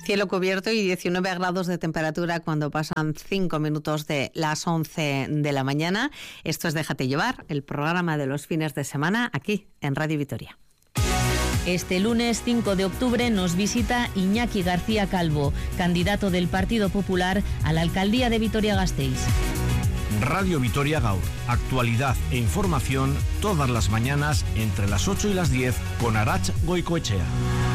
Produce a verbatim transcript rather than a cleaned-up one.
Cielo cubierto y diecinueve grados de temperatura cuando pasan cinco minutos de las once de la mañana. Esto es Déjate Llevar, el programa de los fines de semana aquí en Radio Vitoria. Este lunes cinco de octubre nos visita Iñaki García Calvo, candidato del Partido Popular a la alcaldía de Vitoria-Gasteiz. Radio Vitoria Gaur, actualidad e información todas las mañanas entre las ocho y las diez con Arach Goicoechea.